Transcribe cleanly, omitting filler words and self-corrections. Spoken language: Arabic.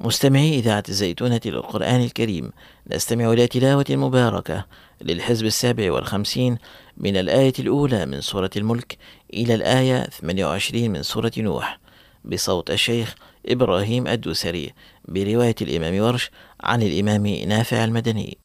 مستمعي إذاعة الزيتونة للقرآن الكريم، نستمع إلى تلاوة مباركة للحزب 57 من الآية الأولى من سورة الملك إلى الآية 28 من سورة نوح، بصوت الشيخ إبراهيم الدوسري، برواية الإمام ورش عن الإمام نافع المدني.